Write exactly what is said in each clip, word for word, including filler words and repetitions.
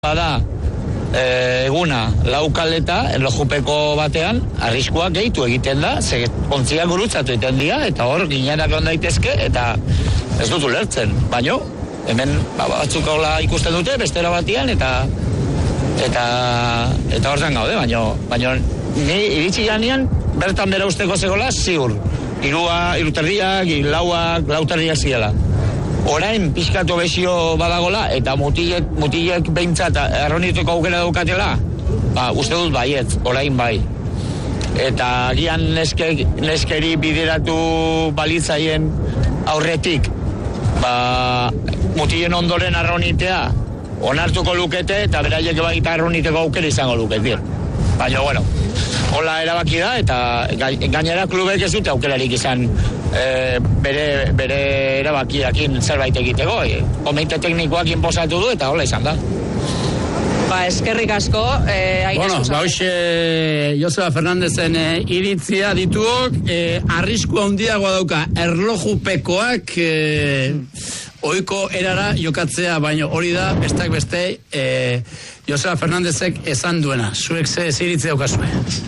Bada, e, eguna laukaleta, erlojupeko batean, arriskuak gehitu egiten da, ze ontziak gurutzatu egiten dira, eta hor, ginenak on daitezke, eta ez dut ulertzen, baino, hemen ba, batzuk hola ikusten dute, bestera batian, eta eta eta hortan gaude, baino, baino ni iritsi janean, bertan bera usteko zegoela, ziur, irua, iruterdiak, lauak, lauterdiak ziela. Orain pixkatu bezio badagola eta mutilek, mutilek behintzat erronituko aukera daukatela, ba, uste dut baiet, orain bai. Eta agian neske, neskeri bideratu balitzaien aurretik, ba, mutilen ondoren arronitea onartuko lukete eta beraiek baita arroniteko aukera izango lukete. Baina, bueno, hola erabaki da eta gainera klubek ez dute aukerarik izan e, bere, bere erabakiakin zerbait egiteko. E, Komite teknikoak inposatu du eta hola izan da. Ba, eskerrik asko. Eh, bueno, ba, hoxe, Joseba Fernandezen e, iritzia dituok, e, arrisku handiagoa dauka erlojupekoak e, ohiko erara jokatzea, baino hori da, bestak beste, e, Joseba Fernandezek esan duena. Zuek ze iritzia daukazue.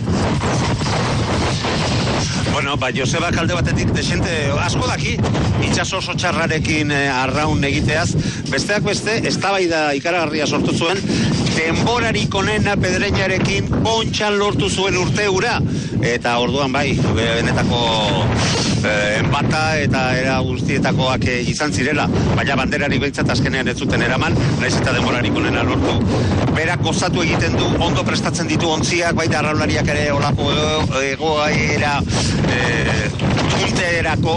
Bueno, ba, Joseba kalde batetik desente asko daki, itxaso oso txarrarekin eh, arraun egiteaz, besteak beste, eztabaida ikaragarria sortu zuen, denborarik onena Pedreñarekin pontxan lortu zuen urte ura, eta orduan bai, benetako eh, enbata eta era guztietakoak eh, izan zirela, baina banderarik behintzat azkenean ez zuten eraman, naiz eta denborarik onena lortu. Berak gozatu egiten du, ondo prestatzen ditu ontziak, baita arraunlariak ere olako egoa era E, punterako,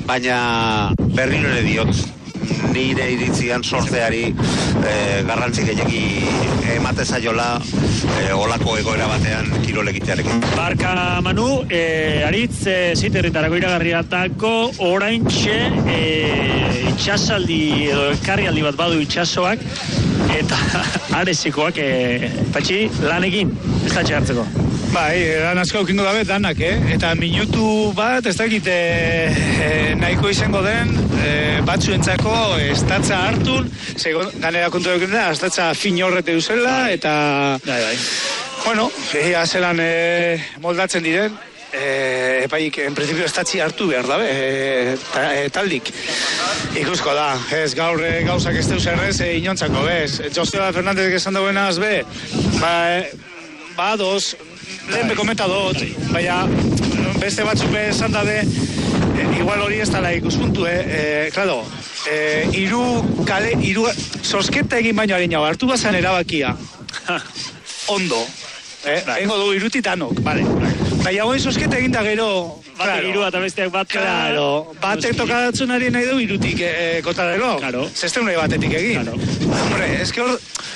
baina berriro ere diot, nire iritzian sortzeari e, garrantzi gehiagi emate zaiola e, olako egoera batean kirol egitearekin. Barka Manu, e, aritz e, ziterritarako iragarriatako oraintxe e, itxasaldi edo karrialdi bat badu itxasoak eta arezikoak e, patxi lanekin ez da txartzeko. Bai, lan asko aukingo dabe danak, eh? Eta minutu bat, ez dakit e, nahiko izango den, e, batzuentzako estatza hartun, ganera kontu dukin da, estatza fin horrete duzela, eta, bai, bai. bueno, ea zelan e, moldatzen diren, e, epaik, en principio estatzi hartu behar dabe, e, ta, e, taldik. Ikusko da, ez gaur e, gauzak ez deus errez, e, inontzako, bez? Joseba Fernandez esan dagoenaz, be, ba, e, ba, dos, lehen bekomenta dut, baina beste batzuk esan dade, e, igual hori ez dala ikuspuntu, eh? E, claro, e, iru kale, iru, sosketa egin baino harina, hartu bazan erabakia, ondo, eh? Engo du irutitanok, vale. Baina hori sosketa egin da gero, Batek irua eta besteak bat. Claro, batek tokatzen ari nahi du irutik e, kotadero, claro. Zeste unai batetik egin. Claro. Hombre, ez que hor,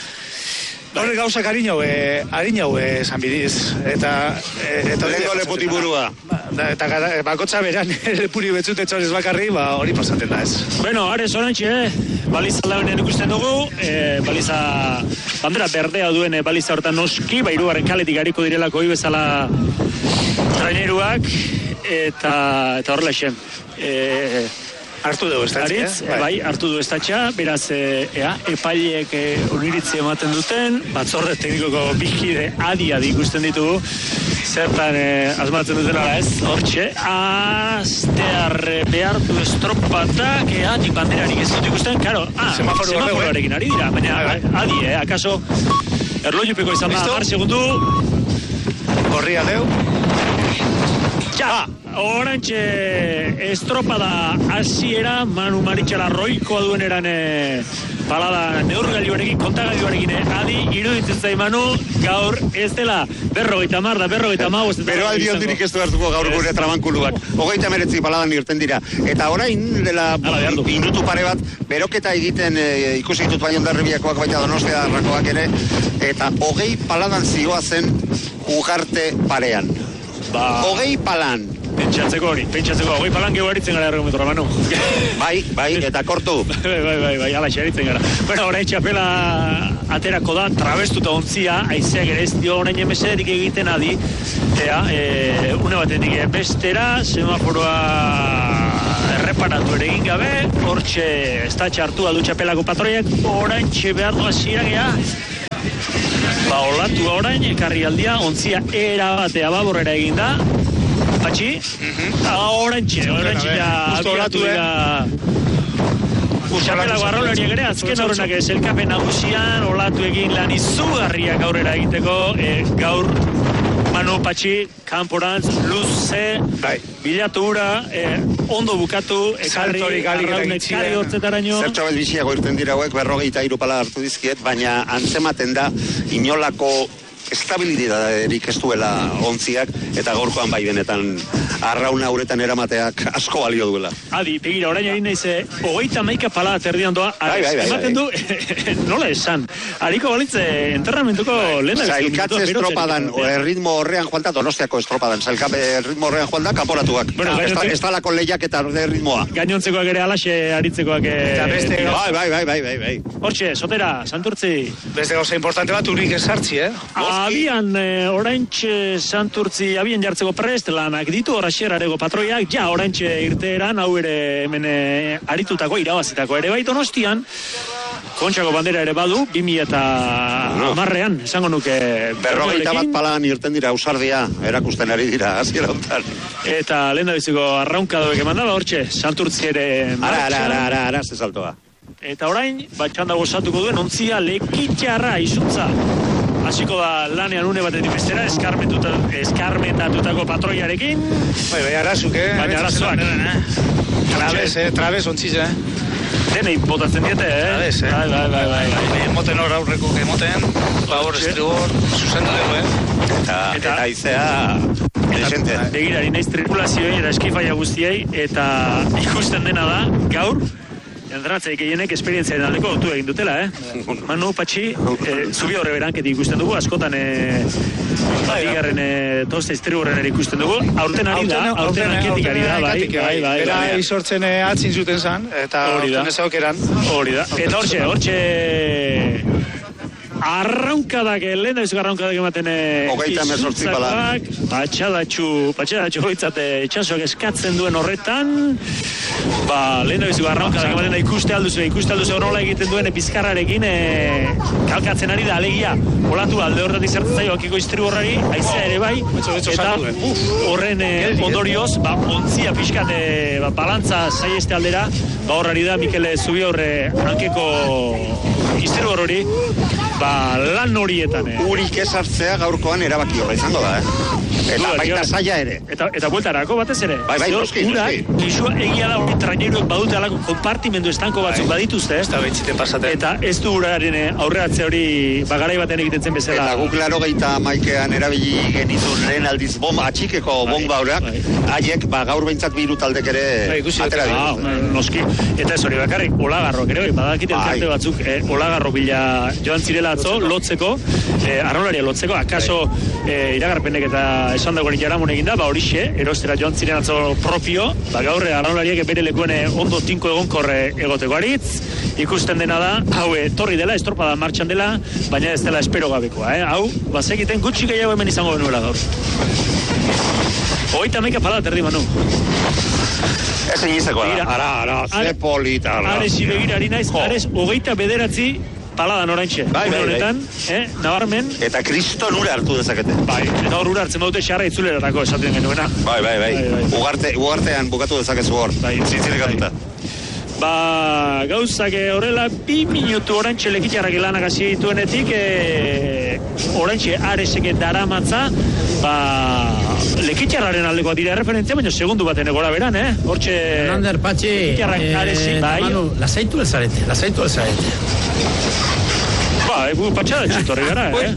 horre gauzak harina hue, harina hue esan bidiz, eta... eta Lengo leputi burua. Eta bakotza beran, lepuri betzute txorez bakarri, ba hori pasaten da ez. Bueno, arez orantxe, eh? Baliza launen ikusten dugu, eh, baliza bandera berdea duen eh, baliza hortan noski, ba hirugarren kaletik hariko direlako hoi bezala traineruak, eta, eta horrela xen. Eh, Hartu dugu estatxea. Aritz, eh? bai, hartu du estatxea, beraz, e, ea, epaileek e, oniritzi ematen duten, batzorde teknikoko bizkide adi-adi ikusten ditugu, zertan e, asmatzen duten ala ez, hortxe, aztear behar du estropatak, ea, nik banderarik ez dut ikusten, karo, ah, semaforoarekin ari dira, baina adi, eh, akaso, erlojupeko izan da, har segundu, gorria deu, ja, orantxe estropada hasiera Manu Maritxala roikoa duen eran e, palada neurgailuarekin, kontagailuarekin e, adi, iruditzen zai Manu, gaur ez dela berrogeita mar da, berrogeita maus. Bero aldi ondirik ez du hartuko gaur gure trabankuluak. Hogeita meretzi paladan irten dira. Eta orain, dela minutu pare bat, beroketa egiten e, ikusi ditut bai ondarribiakoak baita Donostia darrakoak ere, eta hogei paladan zioa zen ugarte parean. Ba... Hogei palan. Pentsatzeko hori, pentsatzeko, hogei palan gehu haritzen gara erregometroa, Manu. Bai, bai, eta kortu. bai, bai, bai, bai, ala xeritzen gara. Bueno, orain txapela aterako da, trabestuta ontzia, aizeak ere ez dio orain emesetik egiten adi, ea, e, une batetik bestera, semaforoa erreparatu ere egin gabe, hortxe estatxe hartu aldu txapelako patroiak, orain txe behar doa ziragea, olatu orain, ekarri aldia, ontzia era batea baborrera eginda, Patxi, orantxe, orantxe ja, abiatu dira, Txapelako arraulariak ere, azken horrenak zelkapen nagusian, olatu egin lan izugarriak aurrera egiteko, e, gaur, Manu Patxi, kanporantz, luze, bilatu ura, e, ondo bukatu, ekarri, arraun ekarri hortzetaraino. Zertxo bet biziago irten dira hauek, berrogeita hiru pala hartu dizkiet, baina antzematen da, inolako estabilidaderik ez duela ontziak, eta gaurkoan bai benetan arrauna uretan eramateak asko balio duela. Adi, begira, orain egin naize, hogeita maika pala aterdian doa, ematen du, nola esan, hariko balitze enterramentuko lehen. Zailkatze estropadan, erritmo horrean joan da, Donostiako estropadan, zailkatze erritmo horrean joan da, kanporatuak. Ez talako lehiak eta erritmoa. Gainontzekoak ere alaxe aritzekoak. Bai, bai, bai, bai, bai. Hortxe, Sotera, Santurtzi. Beste gauza importante bat urik esartzi, eh? Abian, oraintxe Santurtzi, abian jartzeko prest lanak ditu, horraxerarego patroiak, ja, oraintxe irteeran, hau ere hemen aritutako, irabazitako ere bai Donostian, Kontxako bandera ere badu, bi mila eta hamarrean, esango nuke... Berrogeita bat palan irten dira, ausardia, erakusten ari dira, hasiera hontan. Eta lehen da biziko arraunkadoek eman daba, hortxe, Santurtzi ere martxan. Ara, ara, ara, ara, ze saltoa. Eta orain, batxanda gozatuko duen, ontzia lekitxarra izuntza. Hasiko da lanean une batetik bestera, eskarmetatutako patroiarekin. Bai, bai, arazuk, eh? Baina arazoak. Trabez, eh? Trabez ontziz, eh? Denei botatzen diete, eh? Trabez, eh? Bai, bai, bai, bai. Emoten hor aurreko emoten, ba hor estribor, zuzendu dugu, eh? Eta aizea... Begirari naiz tripulazioei eta eskifaia guztiei, eta ikusten dena da, gaur, entrenatzeik egienek esperientziaren aldeko autu egin dutela, eh? Manu, Patxi, zubi horre beranketik ikusten dugu, askotan bigarren toste iztriburren ere ikusten dugu, aurten ari da, aurten anketik ari da, bai, bai, bai. Bera izortzen atzin zuten zan, eta aurten ezagok eran. Hori da. Eta hortxe, hortxe... Arraunkadak, lehen da bizuko arraunkadak ematen izutzakoak, patxadatxu, patxadatxu hoitzate itxasoak eskatzen duen horretan, ba, lehen da bizuko arraunkadak ematen da ikuste alduzu, ikuste alduzu nola egiten duen pizkarrarekin kalkatzen ari da, alegia, olatu alde horretik zertzen zaio, akiko iztriborrari, aizea ere bai, eta horren ondorioz, ba, ontzia pixkate, ba, balantza zaieste aldera, ba, horrari da, Mikele Zubiaurre hankeko iztribor hori, ba, lan horietan, eh? Urik esartzea gaurkoan erabaki horra izango da, eh? Eta baita saia ere. Eta, eta bueltarako batez ere. Bai, bai, noski, noski. Isua egia da hori traineruek badute alako konpartimendu estanko batzuk badituzte, eh? Eta behitziten pasaten. Eta ez du uraren aurreatze hori bagarai baten egiten zen bezala. Eta guk laro geita maikean erabili genitun lehen aldiz bomba, atxikeko bomba horreak, haiek, ba, gaur behintzat biru taldek ere atera dituzte. Noski. Eta ez hori bakarrik, olagarroak ere, badakit elkarte batzuk, olagarro bila joan zirela atzo, lotzeko, arraularia lotzeko, akaso iragarpenek eta esan dagoen jaramon egin da, ba horixe, erostera joan ziren atzo propio, ba gaur arraulariak bere lekuen ondo tinko egonkorre egoteko aritz, ikusten dena da, hau etorri dela, estropada martxan dela, baina ez dela espero gabekoa, eh? Hau, bazekiten gutxi gehiago hemen izango benuela gaur. Hogeita hamaika pala terdi, Manu. Ez inizeko da, ara, ara, ze polita, ara. Ares ibegira ari naiz, ares hogeita bederatzi paladan oraintxe. Bai, bai, bai. Eh, nabarmen. Eta kriston ura hartu dezakete. Bai, eta hor ura hartzen baute xarra itzulerarako esaten genuena. Bai, bai, bai. Ugarte, ugartean bukatu dezakezu hor. Bai, zintzilikatuta. Ba, gauzak horrela bi minutu oraintxe lekitxarrak lanak hasi dituenetik, e, oraintxe areseke daramatza, ba, lekitxarraren aldekoa dira referentzia, baina segundu baten egora beran, eh? Hortxe... Fernandez, Patxi, eh, bai. Manu, lasaitu lezarete, lasaitu lezarete. Ba, egu patxada txutorri gara, eh?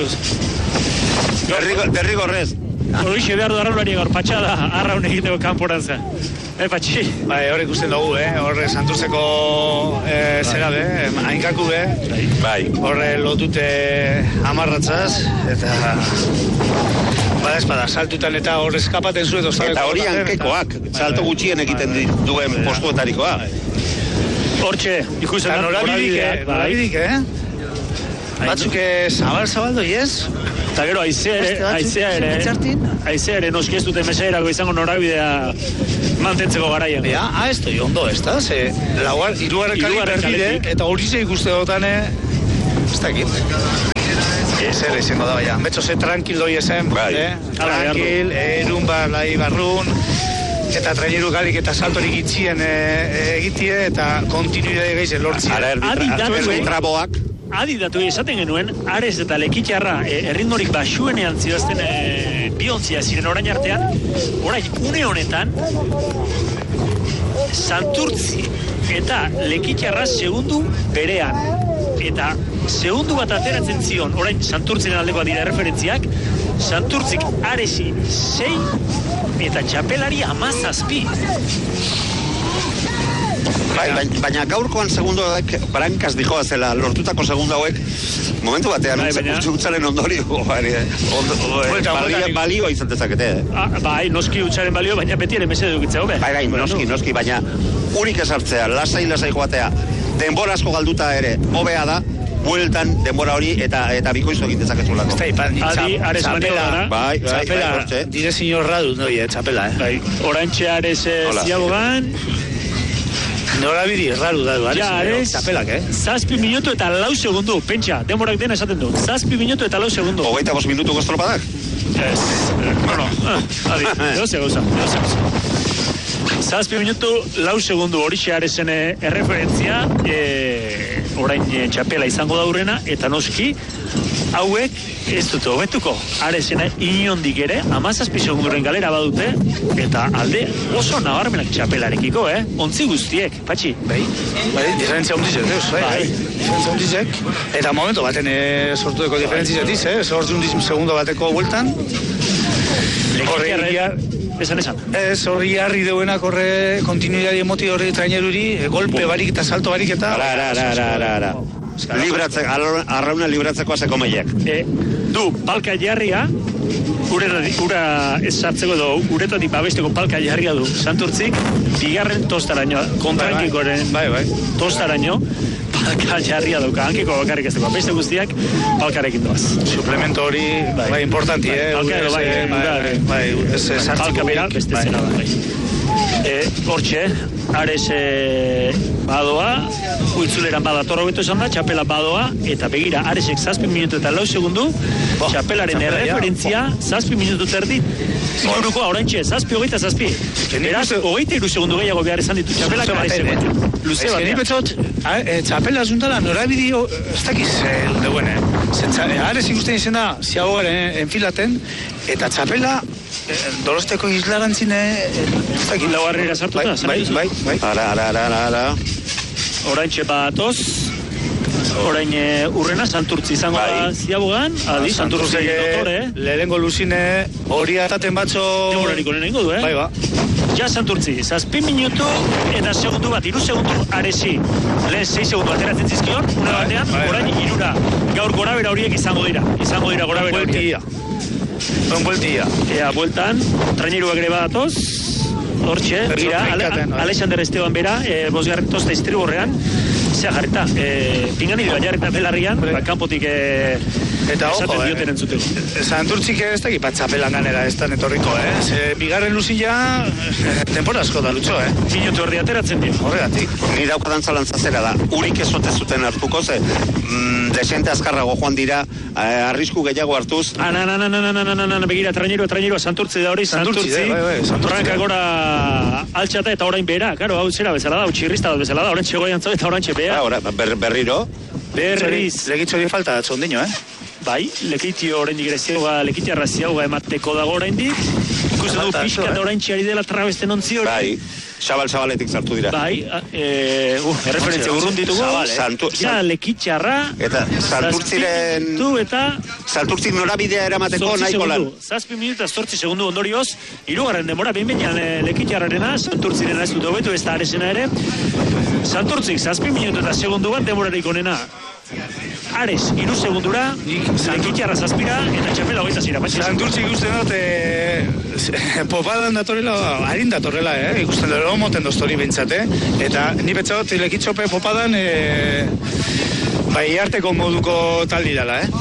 Derrigorrez. Horixe behar du arraulari gaur, patxada arraun egiteko kanporanza. Eh, Patxi? Bai, hor ikusten dugu, eh? Horre Santurtzeko eh, zera be, hainkaku be. Bai. Horre lotute amarratzaz, eta... Bada espada, saltutan eta hor eskapaten zu edo... Eta hori hankekoak, salto gutxien egiten duen postuetarikoa. Hortxe, ikusten da, norabidik, eh? Norabidik, eh? Batzuk zabal-zabaldo, yes? Eta gero, aizea ere, aizea ere, aizea ere noski ez dute mesaerako izango norabidea mantentzeko garaian. Ja, ah, ez doi ondo, ez da? Ze, lauar, irugarren kalik berbide, eta hori ze ikuste dotan, ez dakit. Zer izango da, baina. Betxo ze tranquil doi ezen, eh? Tranquil, erun bar, lai barrun, eta traineru galik eta saltorik itxien egitie, eta kontinuidade gaiz lortzien. Adi datu traboak. Adi datu esaten genuen, Ares eta Lekitxarra erritmorik basuenean zidazten biontzia ziren orain artean, orain une honetan, Santurtzi eta Lekitxarra segundu berean. Eta segundu bat ateratzen zion, orain Santurtziren aldekoa dira referentziak, Santurtzik Aresi sei eta txapelari amazazpi. Bai, baina gaurkoan segundu hauek, brankaz dijoa zela, lortutako segundu hauek, momentu batean, utzaren ondorio, balioa izan dezakete. Bai, noski utzaren balio, baina beti ere mese dukitzea, hobe. Bai, bai, noski, noski, baina urik esartzea, lasai-lasai joatea, denbora asko galduta ere, hobea da, bueltan denbora hori eta eta bikoizu egin dezakezulako. Adi, Ares manioa da. Bai, bai, bai, dire señor Radu, noi, txapela, eh? Bai, orantxe Ares ziabogan. Nora bidi, Radu da, ja, Ares, txapelak, eh? Zazpi minutu eta lau segundu, pentsa, demorak dena esaten du. Zazpi minutu eta lau segundu. Hogeita bost minutu goztropadak? Ez, bueno, adi, edo ze gauza, edo ze gauza. Zazpi minutu, lau segundu horixe Aresen erreferentzia, e, orain e, txapela izango da urrena, eta noski, hauek ez dute hobetuko. Aresena inondik ere, amazazpi segunduren galera badute, eta alde oso nabarmenak txapelarekiko, eh? Ontzi guztiek, patxi. Bai, bai, diferentzia ondizek, eus, bai, bai. Diferentzia ondizek, eta momentu baten e, sortueko diferentziatiz, eh? Sortzu undiz segundo bateko bueltan. Horre, esan esan. Ez, horri harri deuenak horre kontinuidadi emoti horri traineruri, golpe barik eta salto barik eta... Ara, ara, ara, ara, ara. Libratzeko, arrauna libratzeko azeko meiek. E, du, palka jarria, ura, ura ez sartzeko edo uretatik babesteko palka jarria du. Santurtzik, bigarren tostaraino, kontrankikoren bai, bai. tostaraino, palka jarria dauka, hankiko bakarrik ez dugu. Beste guztiak, palkarekin doaz. Suplemento hori, bai, bai importanti, eh? Palka edo, bai, bai, bai, ez sartzeko. Palka bera, beste zena da, bai. Hortxe, Ares e, badoa, uitzuleran badator hobeto esan da, txapela badoa, eta begira, Aresek zazpi minutu eta lau segundu, oh, txapelaren erreferentzia, oh. zazpi minutu terdi, inguruko oraintxe, zazpi hogeita zazpi. Beraz, hogeita iru segundu gehiago behar izan ditu txapelak Aresek. Luze bat, ja. Betzot, txapela zuntala, norabidi, ez dakiz, deuen, eh? Ares ikusten izena, ziagogaren enfilaten, eta txapela, Dorosteko islarantzine ez dakit laugarrera sartuta, bai, bai, bai, ara, ara, ara, ara. Oraintxe batoz, orain urrena Santurtzi izango da ziabogan, adi, Santurtzi dotore. Lehenengo luzine hori ataten batzo... Demorariko lehenengo du, eh? Bai, ba. Ja, Santurtzi, zazpi minutu eta segundu bat, iru segundu Aresi, lehen sei segundu ateratzen zizkion, una batean, orain irura. Gaur gorabera horiek izango dira, izango dira gorabera horiek. Non bueltia. Ea, bueltan, traineruak ere badatoz, hortxe, gira, Alexander Esteban bera, e, bosgarren tosta iztriborrean, zea jarreta, e, pinganilua jarreta belarrian, ba, kanpotik e, eta ojo, dioten entzuteko. Santurtzik ez da gipatza txapelan ganera ez da netorriko, eh? Ze, bigarren luzila, tempora asko da, lutxo, eh? Minutu erdi ateratzen dira. Horregatik. Ni daukadan zalantza zera da, urik ezote zuten hartuko, ze, mm, desente azkarrago joan dira, eh, arrisku gehiago hartuz. Ah, na, na, na, na, na, na, na, na, begira, trainerua, trainerua, Santurtzi da hori, Santurtzi. Santurtzi, gora altxata eta orain bera, karo, hau zera bezala da, hau txirrista da bezala da, orain txegoian zau eta orain txepea. Ora, ber, berriro. Berriz. Legitzo hori falta txondino, eh? Bai, lekitio oraindik ere ziauga, lekitiarra ziauga emateko dago oraindik. Ikusten dugu pixka eta orain txari dela trabesten ontzi hori. Bai, xabal-xabaletik sartu dira. Bai, e, uh, erreferentzia urrun ditugu. Santu, ja, lekitxarra. Eta Santurtziren... eta... Santurtzik norabidea eramateko nahiko lan. Zazpi minutu eta zortzi segundu ondorioz, hirugarren demora, behin behinan e, lekitxarrarena, Santurtziren ez dut hobetu, ez da Aresena ere. Santurtzik, zazpi minutu eta segundu bat demorarik onena. Ares, iru segundura, lekitxarra zazpira, eta txapela hogeita zira. Santurtzik ikusten dut, e, popadan datorela, harin datorela, eh? Ikusten dut, moten doztori bintzate, eta ni betzagot lekitxope popadan, e, bai harteko moduko taldi dela, eh?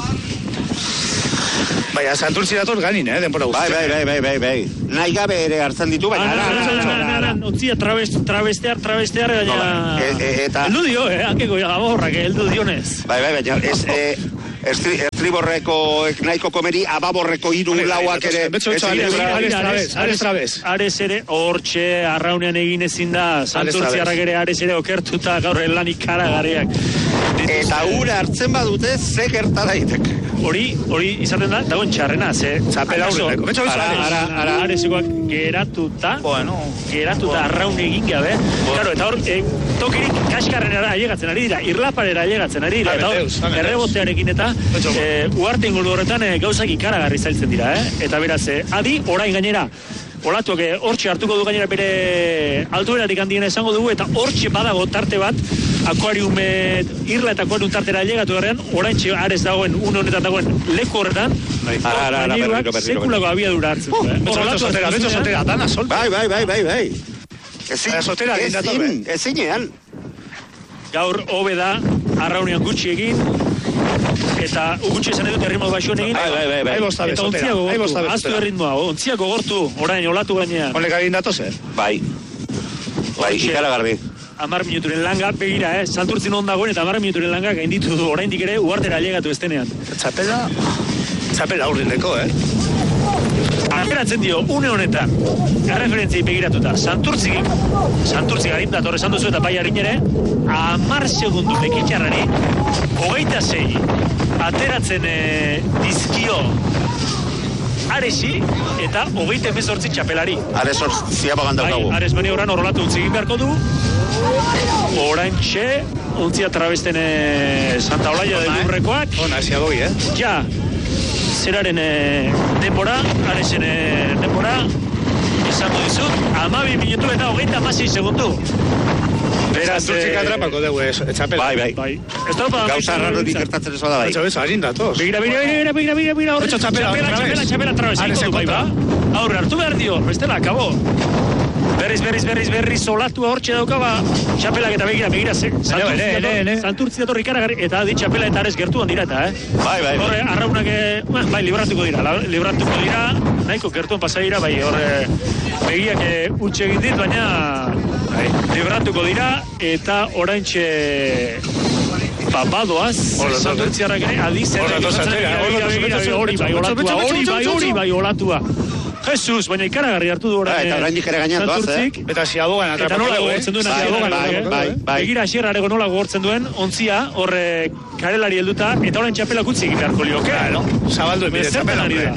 Baina, Santurtzi dator ganin, eh, denbora guzti. Bai, bai, bai, bai, bai. Nahi gabe ere hartzen ditu, baina... Otzia, travestear, travestear, baina... Eta... Eldu dio, eh, hankeko gaborrak, eldu dionez. Bai, bai, baina, ez... estri, estriborreko nahiko komeri, ababorreko hiru lauak ere. Ares ere hortxe arraunean egin ezin da, Santurtziarrak ere Ares ere okertuta gaur lanik karagarriak. Eta ura hartzen badute, ze gerta daitek. Hori, hori izaten da, dagoen txarrena, ze... Txapela aurreneko. Ara, ara, ara, Aresekoak geratuta, bueno, geratuta bueno. Arraun egin gabe. Bueno. Claro, eta hor, e, tokirik kaskarrenera ailegatzen ari dira, irlaparera ailegatzen ari dira, eta hor, errebotearekin eta e, uarte inguru horretan e, gauzak ikaragarri zailtzen dira, eh? Eta beraz, e, adi, orain gainera, olatuak hortxe hartuko du gainera bere altuerarik handiena esango dugu, eta hortxe badago tarte bat, akuariume, irla eta akuarium tartera ailegatu horrean, orain txe Ares dagoen, une honetan dagoen leku horretan, maineruak sekulako abiadura hartzen. Betxo sotera, betxo sotera, dana solta. Bai, bai, bai, bai, bai. Ezin, ezin, ezinean. Gaur hobe da, arraunean gutxi egin, eta gutxi esan edut erritmo baxuan egin. Bai, bai, bai, bai. Eta ontziako gortu, aztu erritmoa, ontziako gortu, orain, olatu gainean. Honek egin datoz, eh? Bai. Bai, ikaragarri. Amar minuturen langa, begira, eh? Santurtzin ondagoen eta amar minuturen langa gainditu du, oraindik ere uartera ailegatu estenean. Txapela, txapela aurrindeko, eh? Ateratzen dio, une honetan, erreferentziai begiratuta, Santurtzik, Santurtzik arindat horre esan duzu eta bai harin ere, amar segundu lekitxarrari, hogeita sei, ateratzen e, dizkio Aresi eta hogeita emezortzi txapelari. Ares hortzia bagan daukagu. Bai, Ares maniobran horrelatu utzigin beharko du, oraintxe, untzia trabesten e, Santa Olaia de Burrekoak. Ona, esia goi, eh? Ja, zeraren e, denbora, Aresen e, denbora, esango dizut, amabi minutu eta hogeita amasei segundu. Beraz, Santurtzik atrapako dugu, txapela. Bai, bai. bai. Gauza arrarorik gertatzen ez bada bai. Betxo, betxo, harin datoz. Begira, begira, begira, begira, begira, begira, Betxo, txapela, txapela, txapela, txapela, txapela, bai, ba? Aurre, hartu behar dio, bestela, akabo. Berriz, berriz, berriz, berriz, solatu hortxe daukaba, txapelak eta begira, begira, Santurtzik dator ikaragarri, eta adi txapela eta Ares gertuan dira eta, eh? Bai, bai. Horre, arraunak, bai, libratuko dira, libratuko dira, nahiko gertuan pasaira, bai, horre, begiak utxe egin dit, baina bai, libratuko dira, eta oraintxe badoaz, Santurtziarrak ere, adiz, hori bai, olatua, hori bai, hori bai, olatua. Jesus, baina ikaragarri hartu du orain. Eta orain dikere gainean doaz, eh? Eta ziabogan atrapako. Eta nola gogortzen duen, ziabogan. Begira, xerrareko nola gogortzen duen, ontzia, horre karelari helduta, eta orain txapelak utzi egin beharko lioke. Zabaldu emire txapela, hombre.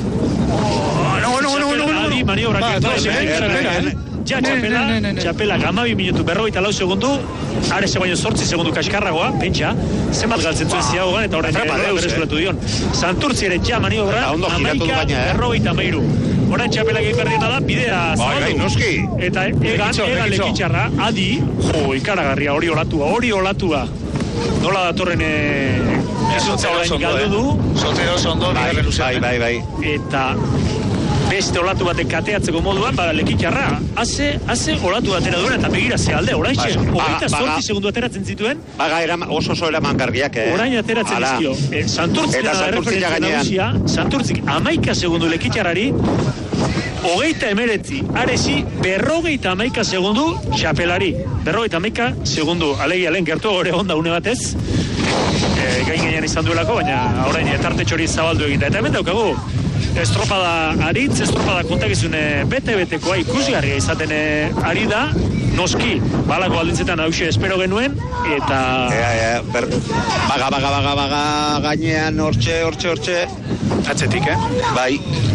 No, no, no, no, no. Adi, maniobrak gertu. Ja, txapela, txapela, amabi minutu, berrogeita lau segundu, Arese baino zortzi segundu kaskarragoa, pentsa, zenbat galtzen zuen ziagogan, eta horrein berrezulatu dion. Santurtzi ere ja maniobra, amaika, berrogeita mairu. Horain txapela egin berriena da, bidea zabaldu. Eta egan, egan lekitxarra, adi, jo, ikaragarria, hori olatua, hori olatua. Nola datorren ezuntza orain galdu du. Soltero zondo, bai, bai, bai. Eta beste olatu batek kateatzeko moduan, bada lekitxarra, haze, haze olatu batera duen, eta begira ze alde, orain xe, hogeita zortzi segundu ateratzen zituen. Baga oso oso eraman gargiak, eh? Orain ateratzen dizkio. E, Santurtzik da erreferentzia nagusia, Santurtzik amaika segundu lekitxarrari, hogeita emeretzi, Aresi, berrogeita amaika segundu txapelari. Berrogeita amaika segundu, alegia lehen gertu gore onda une batez, e, gain gainean izan duelako, baina orain etarte txori zabaldu egita. Eta hemen daukagu, estropada aritz, estropada kontakizune bete-betekoa ikusgarria izaten ari da, noski, balako aldintzetan hause espero genuen, eta... Ea, ea, ber... Baga, baga, baga, baga, gainean, hortxe, hortxe, hortxe... Atzetik, eh? Bai.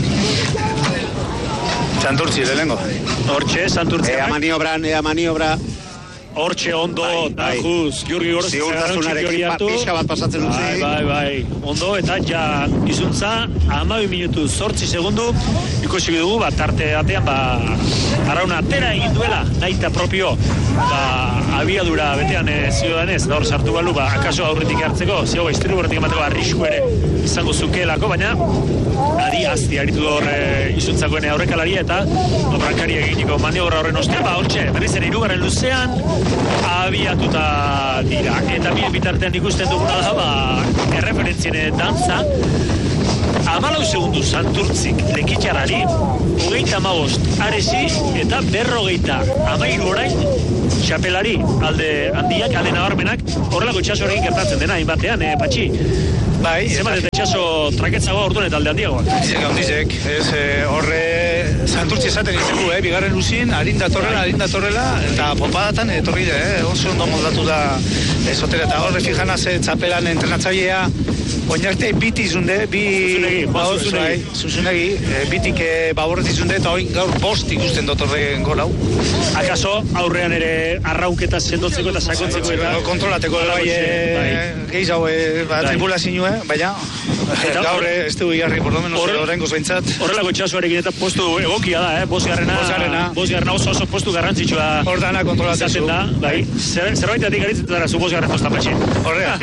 Santurtzi, lehengo. Hortxe, Santurtzi. Ea maniobran, ea maniobra... Hortxe ondo, tajuz, Jurgi Gorostik. Ziurtasunarekin pixka bat pasatzen dut. Bai, bai, bai. Ondo, eta ja izuntza, amabi minutu zortzi segundu, ikusi dugu, bat tarte batean, ba, arrauna atera egin duela, naita propio, ba, abiadura betean e, ziodanez, da hor sartu balu, ba, akaso aurretik hartzeko, zio, iztribu horretik emateko arrisku ere izango zukeelako, baina, adi azti, aritu hor e, izuntzakoen aurrekalaria, eta obrakari eginiko maniobra horren ostea, ba, hortxe, berriz ere irugarren luzean, abiatuta dira. Eta bien bitartean ikusten duguna da, ba, erreferentzien dantza, Amalau segundu Santurtzik lekitxarrari, hogeita amabost aresi eta berrogeita amairu orain txapelari alde handiak, alde nabarmenak, horrelako txasorekin gertatzen dena, hainbatean, eh, Patxi? Bai, Zemat eta txaso traketzagoa orduan eta alde handiagoak. Dizek, handizek, ez horre Santurtzi esaten izango, eh, bigarren uzin, harin datorrela, harin datorrela, eta popadatan etorri da, eh, oso ondo moldatu da esotera, eta horre fijana ze txapelan entrenatzailea, oinarte biti izunde, bi... Zuzunegi, Juan Zuzunegi. Zuzunegi, e, bitik e, baborret izunde, eta oin gaur bost ikusten dotorren gol hau. Akaso aurrean ere arraunketa sendotzeko eta sakontzeko eta... Kontrolateko bai, gehiz hau, ba, tripulazioa, baina gaur ez du iarri, por lo menos, horrengoz behintzat. Horrelako txasuarekin eta postu egokia da, eh? Bosgarrena, bosgarrena oso oso postu garrantzitsua. Hordana kontrolatzen da, bai. Zerbaitatik aritzen dara zu bosgarren posta, Patxi. Horrea.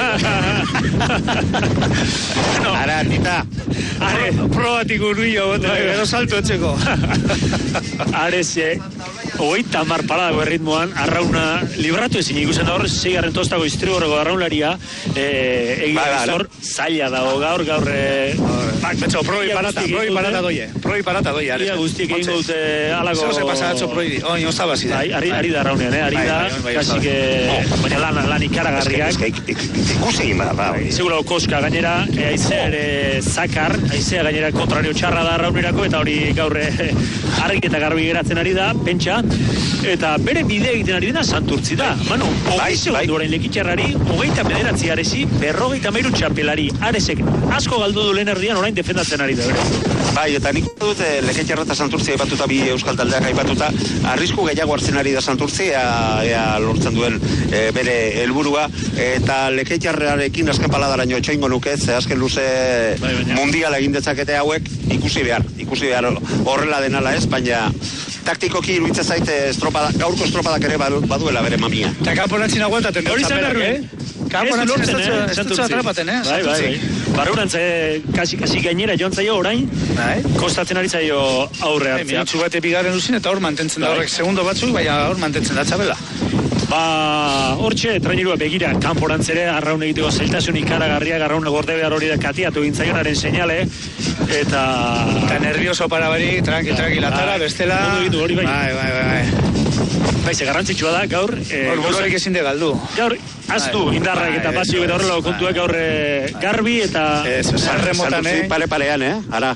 Ara, tita. Are, probatik urbillo, gero salto etxeko. Areze, hogeita hamar paradako erritmoan, arrauna libratu ezin ikusten da hor, zeigarren tostako istrigorreko arraunlaria, egia zor, zaila dago gaur, gaur... Betxo, probi parata, probi parata doie, probi parata doie. Ia guztiek egin dute alako... Zer se pasa atxo probi, oin, ozaba zide. Ari da arraunean, eh, ari da, kasik, baina lan, lan ikaragarriak. Ikusi egin bada, bai. Segura koska gainera, aizea ere zakar, aizea gainera kontrario txarra da arraunerako, eta hori gaur argi eta garbi geratzen ari da, pentsa, eta bere bide egiten ari dena Santurtzi da. Manu, hogei segundu orain lekitxarrari, hogeita bederatzi aresi, berrogeita mairu txapelari, aresek asko galdu du lehen erdian orain defendatzen ari da, bere. Bai, eta nik dut leketxarra eta Santurtzi aipatuta, bi euskal taldeak aipatuta, arrisku gehiago hartzen ari da Santurtzi, ea, ea lortzen duen e, bere helburua, eta leketxarrarekin azken paladaraino etxoingo nuke, ze azken luze bai, mundial egin dezakete hauek, ikusi behar, ikusi behar horrela denala ez, baina taktikoki iruditzen zaite estropada, gaurko estropadak ere baduela bere mamia. Eta kanporatzen aguantaten dut txapelak, eh? Kanporatzen ez dut atrapaten, eh? Bai, bai, bai. Barrurantza, kasi gainera joan zaio orain, kostatzen ari zaio aurre hartzea. Minutzu bate bigarren uzin eta hor mantentzen da horrek segundo batzuk, baina hor mantentzen da txapela. Ba, hortxe, trainirua begira, kanporantzere, arraun egiteko zailtasun ikaragarriak, arraun gorde behar hori da katiatu gintzaionaren seinale, eta... Eta nervioso para bari, tranqui, tranqui, latara, bestela... Hori bai. Bai, bai, bai. Baize, garrantzitsua da, gaur... Hor buruarik ezin de galdu. Gaur, aztu, indarrak eta pasio eta horrela kontuak gaur garbi eta... Sarremotan, eh? Pale palean, eh? Ara.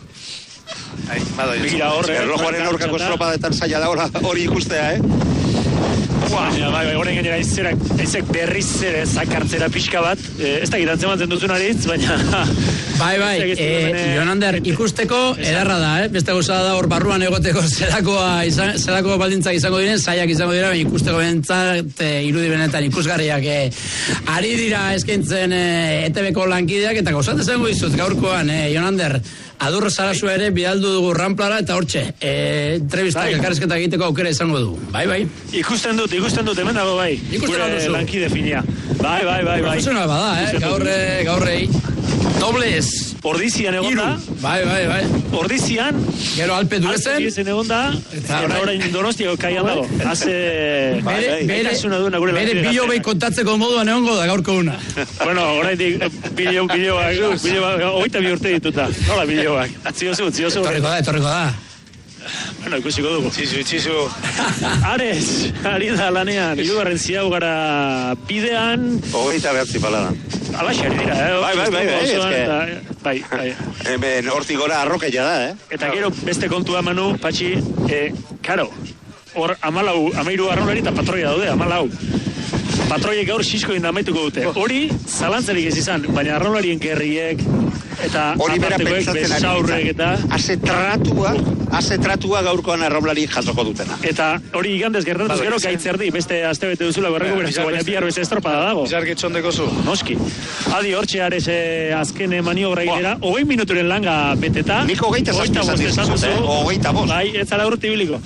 Begira hor, eh? Erlojuaren aurkako estropadetan zaila da hori ikustea, eh? Baina, bai, bai, horren gainera aizerak, aizek berriz ere zakartzera pixka bat, eh, ez da gitantzen batzen duzun aritz, baina... Bai, bai, eh, Jonander, ikusteko edarra da, eh? Beste gauza da hor barruan egoteko zelakoa, izan, zelako baldintzak izango diren, zaiak izango dira, baina ikusteko bentzat, eh, irudi benetan ikusgarriak, eh, ari dira eskaintzen eh, E T B-ko lankideak, eta gauzat izango izut gaurkoan, eh, Jonander, Adurro Sarasua ere bidaldu dugu ramplara eta hortxe, e, entrevistak elkarrezketa egiteko aukera izango du. Bai, bai. Ikusten dut, ikusten dut, hemen dago bai. Ikusten dut duzu. Lankide finia. Bai, bai, bai, bai. Profesional bada, eh? Gaurre, gaurrei. Doblez. Ordizian egon da. Bai, bai, bai. Ordizian. Gero Alpe duezen. Alpe duezen egon da. Eta orain Donostiako kaian dago. Haze... Bere, bere, bere bilo behi kontatzeko moduan egongo da gaurko una. Bueno, orain dik bilo, bilo, bilo, oita bi urte dituta. Nola biloak. Ziozu, ziozu. Etorriko da, etorriko da. Bueno, ikusiko dugu. Txizu, txizu. Ares, ari da lanean, hirugarren ziau gara bidean. Hogeita behatzi paladan. Alaxe ari dira, eh? Bai, bai, bai, bai, bai, bai. Hemen hortik gora arrokeia da, eh? Eta gero beste kontua, Manu, Patxi, eh, karo, hor amalau, amairu arraunari eta patroia daude, amalau. Patroiek gaur xisko egin amaituko dute. Hori, zalantzarik ez izan, baina arraunarien gerriek, eta apartekoek besaurrek eta... Azetratua, azetratua gaurkoan arraunari jasoko dutena. Eta hori igandez gertatuz gero gaitzerdi, beste astebete duzula berreko berazko, baina bihar beste estropada dago. Bizarki txondeko zu. Noski. Adi, hortxe Ares azken maniobra egitera, hogei minuturen langa beteta. Nik hogeita zazpi esan dizut, eh? Hogeita bost. Bai, ez zara urte biliko.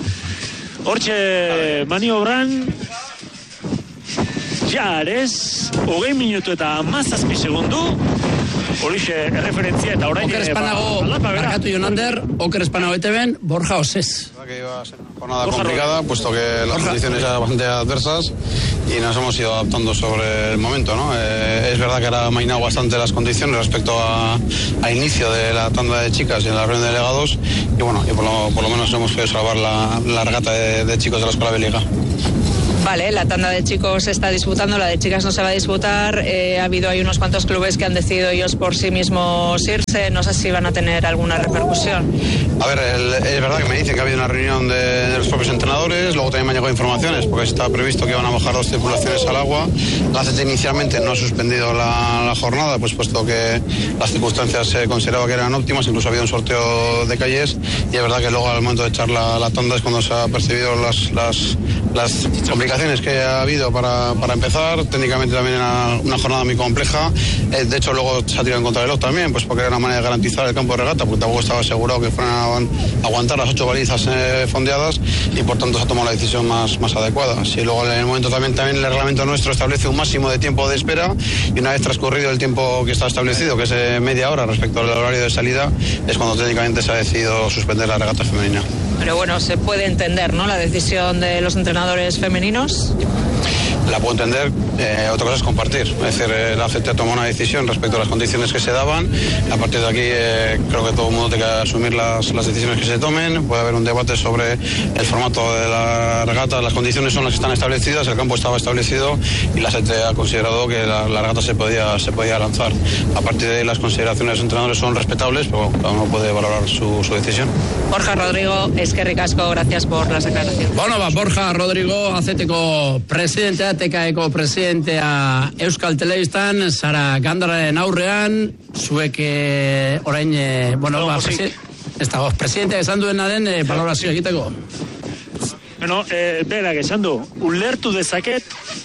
Hortxe maniobran... Ja, Ares, hogei minutu eta amazazpi segundu, horixe erreferentzia eta orain... Oker espanago, markatu Jonander, Oker espanago E T V, Borja Osés. Que iba a ser una jornada complicada, puesto que las condiciones eran bastante adversas y nos hemos ido adaptando sobre el momento, ¿no? Eh, es verdad que ahora ha mainado bastante las condiciones respecto a, a inicio de la tanda de chicas y en la reunión de delegados y bueno, y por lo, por lo menos hemos podido salvar la, la regata de, de chicos de la Escuela Bélica. Vale, la tanda de chicos se está disputando, la de chicas no se va a disputar. Eh, ha habido ahí unos cuantos clubes que han decidido ellos por sí mismos irse. No sé si van a tener alguna repercusión. A ver, el, es verdad que me dicen que ha habido una reunión de, de los propios entrenadores, luego también me han llegado informaciones, porque está previsto que iban a bajar dos tripulaciones al agua. La C T inicialmente no ha suspendido la, la jornada, pues puesto que las circunstancias se consideraba que eran óptimas, incluso había un sorteo de calles, y es verdad que luego al momento de echar la, la tanda es cuando se ha percibido las, las, las complicaciones que ha habido para, para empezar. Técnicamente también era una jornada muy compleja. Eh, de hecho, luego se ha tirado en contra del reloj también, pues porque era una manera de garantizar el campo de regata, porque tampoco estaba asegurado que fueran a aguantar las ocho balizas eh, fondeadas y por tanto se ha tomado la decisión más, más adecuada. Si luego en el momento también, también el reglamento nuestro establece un máximo de tiempo de espera y una vez transcurrido el tiempo que está establecido, que es eh, media hora respecto al horario de salida, es cuando técnicamente se ha decidido suspender la regata femenina. Pero bueno, se puede entender, ¿no?, la decisión de los entrenadores femeninos. La puedo entender, eh, otra cosa es compartir. Es decir, eh, la C T tomó una decisión respecto a las condiciones que se daban. A partir de aquí eh, creo que todo el mundo tiene que asumir las, las decisiones que se tomen. Puede haber un debate sobre el formato de la regata. Las condiciones son las que están establecidas, el campo estaba establecido y la C T ha considerado que la, la regata se podía, se podía lanzar. A partir de ahí las consideraciones de los entrenadores son respetables, pero cada uno puede valorar su, su decisión. Borja Rodrigo, eskerrik asko, gracias por las declaraciones. Bueno, ba, Borja Rodrigo, azeteko presidentea, Tekaeko presidentea Euskal Telebistan, Sara Gandararen aurrean, zuek eh, orain, eh, bueno, ba, presi ez dago, presidentea esan duenaren eh, valorazio egiteko. Bueno, eh, berak esan du, ulertu dezaket,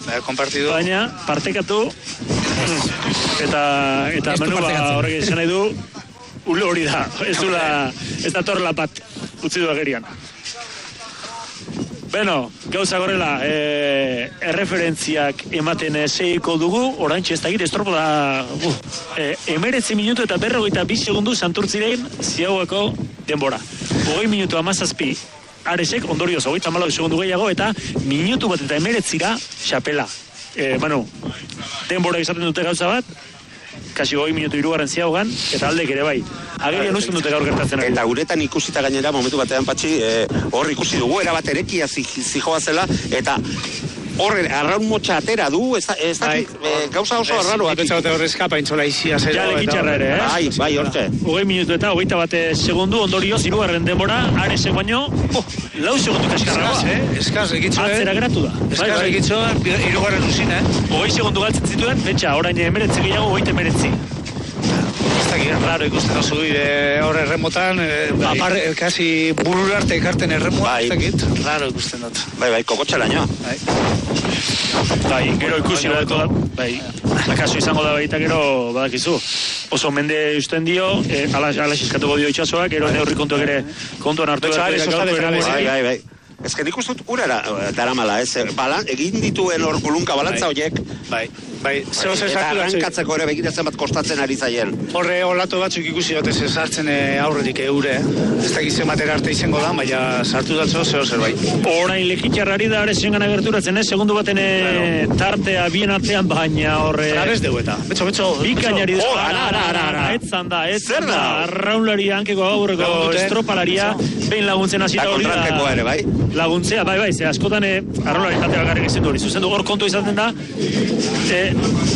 baina partekatu, eta, eta menu horrek esan nahi du, ule hori da, ez dula, ez da torla bat, utzi du agerian. Bueno, gauza gorela, eh, erreferentziak ematen seiko dugu, orantxe ez dakit, estropo da, uh, eh, emeretzi minutu eta berrogeita bi segundu santurtziren ziagoako denbora. Hogei minutu amazazpi, aresek ondorioz, hogeita malau segundu gehiago, eta minutu bat eta emeretzira xapela. Eh, bueno, denbora izaten dute gauza bat, kasi hogei minutu irugarren ziagogan, eta aldek ere bai. Agerian usten dute gaur gertatzen. Eta uretan ikusita gainera, momentu batean patxi, hor eh, ikusi dugu, erabat erekia zijoa zela, eta horre, arraun motxa atera du, ez da, eh, gauza oso arraroa. Betza bate horre eskapa intzola izia zero. Ja, lekitxarra ere, eh? Bai, bai, horte. Hogei minutu eta hogeita bate segundu, ondorioz, irugarren denbora, aresek baino, oh, lau segundu kaskarragoa. Eskaz, eh? Eskaz, egitzo, eh? Atzera geratu da. Eskaz, egitzo, irugarren uzin, eh? Hogei segundu galtzen zituen, betxa, orain emeretzi gehiago, hogeita emeretzi. Ez dakit, raro ikusten oso horre erremotan, apar, kasi bururarte ekarten erremoa, ez dakit, raro ikusten dut. Bai, bai, kokotxalaino. Bai. Bai, gero ikusi badeko da, bai, akaso izango da baita gero, badakizu, oso mende usten dio, eh, alas, alas izkatuko dio itxasoak, gero neurri kontuak ere kontuan hartu bai, bai, bai. Ez que nik ustut urara daramala, ez, balan, egin dituen hor kulunka balantza horiek. Bai, bai, zeo zer eta arrankatzeko ere begiratzen bat kostatzen ari zaien. Horre olatu batzuk ikusi dute ze sartzen aurretik eure, ez da gizien batera arte izango da, baina sartu datzo zeo zer bai. Orain lekitxarrari da arezion gana gerturatzen, ez, segundu baten tartea bien artean, baina horre... Trabez deu eta, betxo, betxo, bikainari da, oh, ara, ara, ara, ara. etzan da, etzan da, arraunlaria, hankeko aurreko estropalaria, behin laguntzen hasita hori da. Laguntzea, bai, bai, ze askotan eh, arrolari jate bakarrik ezin du hori. Zuzen du hor kontu izaten da, eh,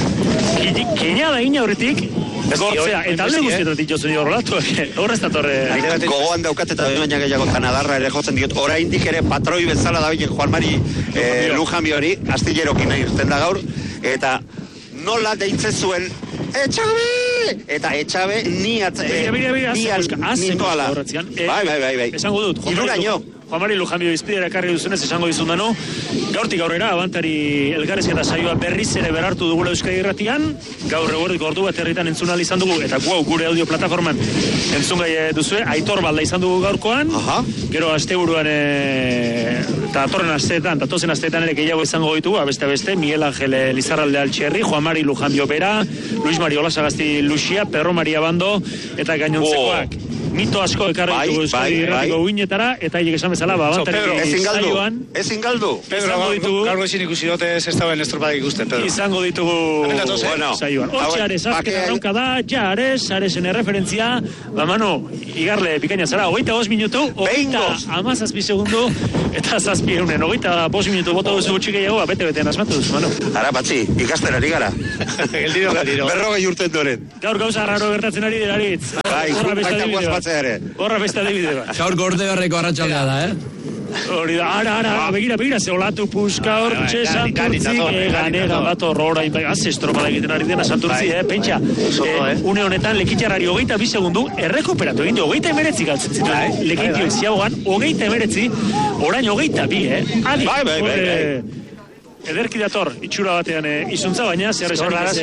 kina da ina horretik, gortzea, eta alde guztietatik jotzen dio horrelatu, horre ez da torre... Gogoan daukat eta baina gehiago Kanadarra ere jotzen diot, oraindik ere patroi bezala da bilen Juan Mari eh, Lujambio hori, astillerokin irten da gaur, eta nola deitzen zuen, Etxabe! Eta Etxabe ni atz... Bira, bira, bira, ni al... Ni toala. Bai, bai, bai, bai. Esango dut. Iruraino. Juan Mari Lujanbio izpidera ekarri duzunez esango dizundano, gaurtik aurrera abantari elkarrizketa saioa berriz ere berartu dugula Euskadi Irratian, gaur eguerdiko ordu bat herritan entzun ahal izan dugu, eta guau gure audio plataforman entzun gai duzue, Aitor Balda izan dugu gaurkoan, Aha. Gero asteburuan e, eta atorren asteetan, eta tozen asteetan ere gehiago izango ditugu, beste beste, Miguel Ángel Lizarralde Altxerri, Juan Mari Lujanbio Bera, Luis Mario Olasagasti Luxia, Perro Maria Bando, eta gainontzekoak. Oh. Mito asko ekarri bai, dugu Euskadi Irratiko uinetara, eta hiek esan bezala, babantari saioan. Ezin galdu. Pedro, gaur ezin ikusi dote ez ez dauen estropadak ikusten, Pedro. Izango ditugu bueno, saioan. Hortxe Ares, azken arraunka da, ja Ares, Aresen erreferentzia, ba mano, igarle pikaina zara, hogeita bost minutu, hogeita amazazpi segundu, eta zazpi eunen, hogeita bost minutu bota duzu gutxi gehiago, bete-betean asmatu duzu, mano. Ara, patxi, ikasten ari gara. Geldiro, geldiro. Berrogei urten doren. Gaur gauza raro gertatzen ari delaritz. Bai, Horra beste adibide bat. Gaur gorde garreko arratsaldea da, eh? Hori da, ara, ara, begira, begira, ze olatu puska hor, txe, santurtzik, egan bat horrora, az estropada egiten ari dena santurtzi, eh, pentsa, une honetan lekitxarrari hogeita bi segundu, errekuperatu egin du, hogeita emeretzi galtzen zitu, lekitioek ziagoan, hogeita emeretzi, orain hogeita bi, eh? Adi, bai, bai, bai, bai. Ederki dator, itxura batean izuntza, baina, zer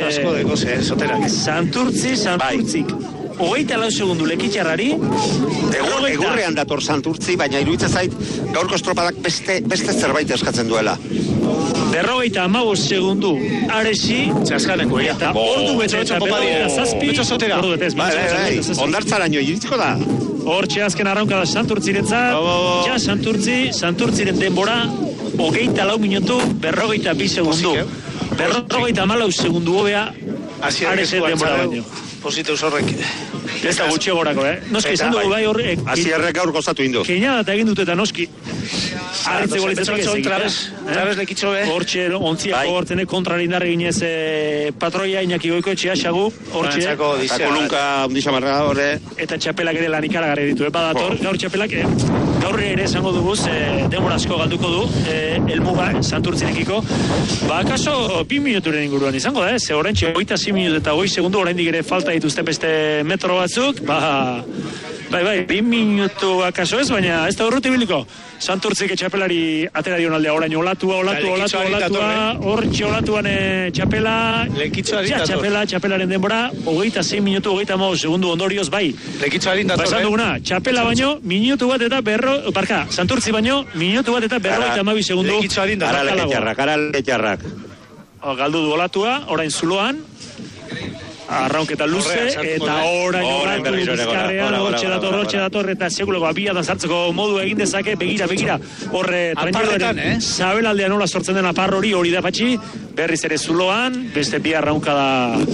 esan santurtzi, santurtzik. Hogeita lau segundu lekitxarrari Egur, Egurrean dator santurtzi, baina iruditzen zait gaurko estropadak beste, beste zerbait eskatzen duela. Berrogeita amabost segundu Aresi Txaskaneko, ja. Eta ordu bete eta berrogeita zazpi Ordu betez bai, bai, bai. Ondartzaraino iritsiko da. Hortxe azken arraunka da santurtziretzat. Ja, santurtzi, santurtziren denbora hogeita lau minutu berrogeita bi segundu. Berrogeita amalau segundu hobea Aresen denbora baino. Positeus horrek. Ez da gutxi gorako, eh? Noski, izan dugu bai horrek. Azierrek gaur gozatu indu. Keina eta egin dute eta noski. Arritze golitzetak ez egitea. Trabez lekitxo, eh? Hortxe, ontziako hortene kontrari indarre ginez patroia Iñaki Goiko etxea, xagu. Hortxe. Eta kolunka undisa marra horre. Eta txapelak ere lan ikaragarri ditu, eh? Badator, gaur txapelak, gaur ere esango duguz, denbora asko galduko du, elmuga, santurtzinekiko. Ba, akaso, bi minuturen inguruan izango da, eh? Ze horrentxe, hogeita zi minutu eta hogei segundu, oraindik ere falta dituzte beste metro batzuk, ba, bai, bai, bi minutu akaso ez, baina ez da urruti biliko. Santurtzik txapelari atera dion aldea, orain olatua, olatua, olatua, olatua, hortxe olatuan txapela, ja, txapela, txapelaren denbora, hogeita zein minutu, hogeita mau segundu ondorioz, bai. Lekitxo harin dator, eh? Duguna, txapela baino, minutu bat eta berro, parka, Santurtzi baino, minutu bat eta berro eta mabi segundu. Lekitxo harin dator. Ara leketxarrak, ara leketxarrak. Galdu du olatua, orain zuloan, arraunketa luze, eta orain gatu bizkarrean, hortxe dator, hortxe dator, eta sekuleko abiatan sartzeko modu egin dezake, begira, begira, horre, trainioaren, eh? Zabelaldean nola sortzen den apar hori, hori da patxi, berriz ere zuloan, beste bi arraunka da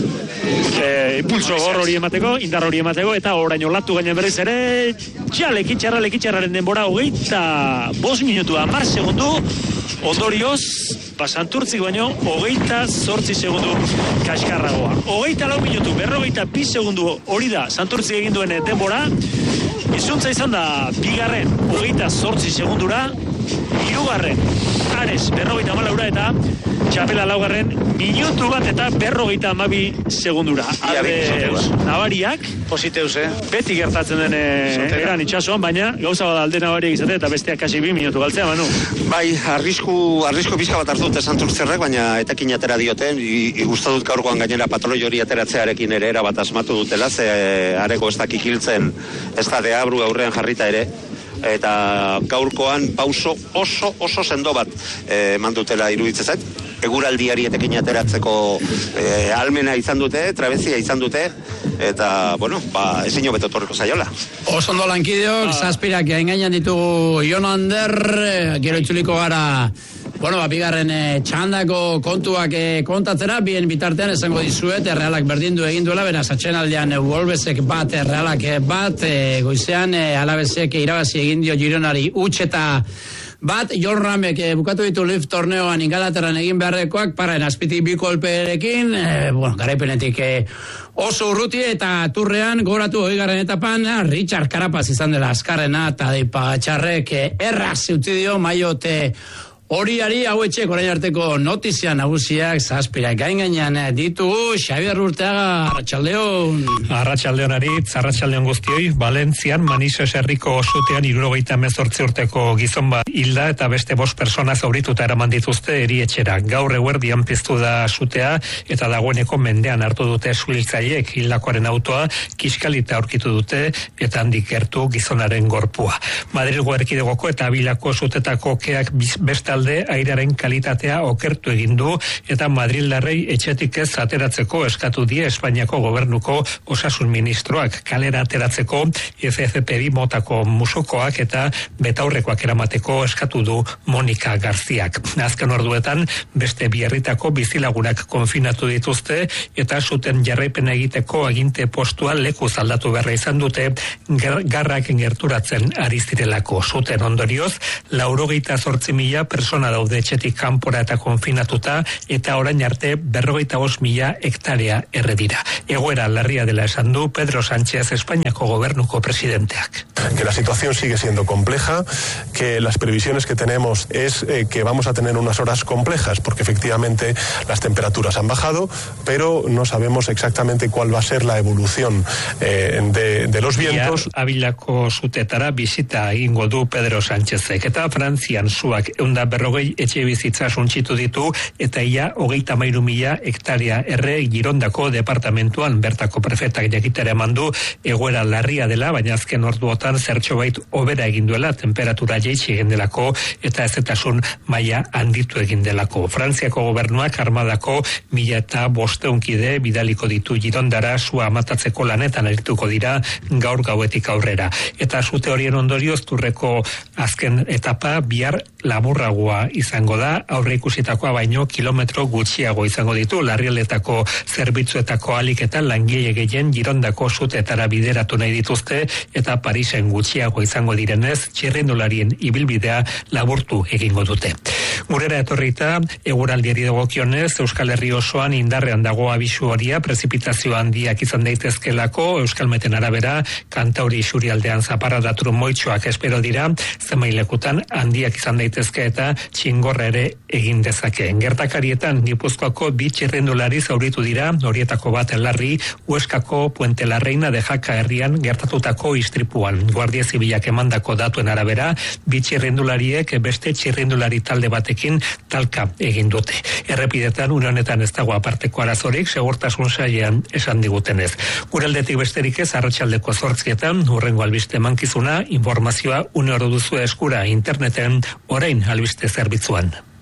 e, impulso gor hori emateko, indar hori emateko, eta orain olatu gainen berriz ere, ja, lekitxarra, lekitxarraren denbora, hogeita bost minutu, amar segundu, ondorioz, Santurtzik baino, hogeita zortzi segundu kaskarragoa. Hogeita lau minutu, berrogeita bi segundu hori da, Santurtzik egin duen denbora. Izuntza izan da, bigarren, hogeita zortzi segundura, hirugarren, Ares, berrogeita malaura eta txapela laugarren, minutu bat eta berrogeita amabi segundura. Alde nabariak, positeus, eh? Beti gertatzen den eran itxasuan, baina gauza bat alde nabariak izate eta besteak kasi bi minutu galtzea, Manu. Bai, arrisku, arrisku pizka bat hartu dute Santurtzerrek, baina etekin atera dioten, gustadut gaurkoan gainera patroi hori ateratzearekin ere era bat asmatu dutela, ze areko ez dakik hiltzen ez da deabru aurrean jarrita ere, eta gaurkoan pauso oso oso sendo bat eman dutela iruditzen zait. Eguraldiari etekin ateratzeko e, almena izan dute, trabezia izan dute, eta, bueno, ba, ezin hobeto torreko zaiola. Oso ondo lankideok, ah. Zazpirak engainan ditugu Jon Ander, gero itzuliko gara, bueno, ba, bigarren e, txandako kontuak e, kontatzera, bien bitartean esango dizuet, Realak berdindu egin duela, beraz atxenaldean e, Wolvesek bat, Realak bat, e, goizean e, Alabesek irabazi egin dio Gironari utx eta bat, Jon Ramek eh, bukatu ditu lift torneoan Ingalaterran egin beharrekoak, paraen azpitik bi kolperekin, eh, bueno, garaipenetik eh, oso urruti eta turrean goratu hogeigarren etapan, eh, Richard Carapaz izan dela azkarrena, eta Tadej Pogačarrek eh, erraz utzi dio Mayotte Horiari hauetxek orain arteko notizia nagusiak zazpira gain gainean ditugu. Xabier Urteaga, Arratsaldeon. Arratsaldeon aritz, arratsaldeon guztioi. Valentzian Manises herriko sutean hirurogeita hemezortzi urteko gizon bat hilda eta beste bost persona zaurituta eraman dituzte erietxera. Gaur eguerdian piztu da sutea eta dagoeneko mendean hartu dute suhiltzaileek hildakoaren autoa kiskalita aurkitu dute eta handik gertu gizonaren gorpua. Madrilgo erkidegoko eta Bilako sutetako keak beste alde airearen kalitatea okertu egin du eta Madrildarrei etxetik ez ateratzeko eskatu die Espainiako gobernuko osasun ministroak kalera ateratzeko F F P bi motako musukoak eta betaurrekoak eramateko eskatu du Monika Garziak. Azken orduetan beste bi herritako bizilagunak konfinatu dituzte eta zuten jarraipena egiteko aginte postua leku aldatu beharra izan dute garrak gerturatzen ari zirelako. Zuten ondorioz laurogeita zortzi mila persona daude etxetik kanpora eta konfinatuta eta orain arte berrogeita bost mila hektarea erre dira. Egoera larria dela esan du Pedro Sánchez, Espainiako gobernuko presidenteak. Que la situación sigue siendo compleja, que las previsiones que tenemos es eh, que vamos a tener unas horas complejas, porque efectivamente las temperaturas han bajado, pero no sabemos exactamente cuál va a ser la evolución eh, de, de los vientos. Abilako sutetara bizita egingo du Pedro Sánchezek eta Frantzian zuak eunda berrogei etxe bizitza suntxitu ditu eta ia hogeita mairu mila hektarea erre Girondako departamentuan bertako prefetak jakitera eman du egoera larria dela, baina azken orduotan zertxo bait hobera egin duela, temperatura jaitsi egin delako eta ezetasun maila handitu egin delako. Frantziako gobernuak armadako mila eta bosteunkide bidaliko ditu Girondara sua amatatzeko lanetan arituko dira gaur gauetik aurrera. Eta sute horien ondorioz turreko azken etapa bihar laburragoa izango da, aurre ikusitakoa baino kilometro gutxiago izango ditu, larrieletako zerbitzuetako alik eta langile gehien Girondako sutetara bideratu nahi dituzte eta Parisen gutxiago izango direnez, txirrindularien ibilbidea laburtu egingo dute. Gurera etorrita, eguraldiari dagokionez, Euskal Herri osoan indarrean dago abisu horia, prezipitazio handiak izan daitezkelako, Euskalmeten arabera, Kantauri isurialdean zaparrada trumoitxoak espero dira, zenbailekutan handiak izan daitezke eta txingorra ere egin dezake. Gertakarietan Gipuzkoako bi txirrindulari zauritu dira, horietako bat larri, Hueskako Puente la Reina de Jaka herrian gertatutako istripuan. Guardia Zibilak emandako datuen arabera, bi txirrindulariek beste txirrindulari talde batekin talka egin dute. Errepidetan une honetan ez dago aparteko arazorik, segurtasun sailean esan digutenez. Guraldetik besterik ez, arratsaldeko zortzietan, hurrengo albiste mankizuna, informazioa une oro duzu eskura interneten orain albiste zerbitzuan.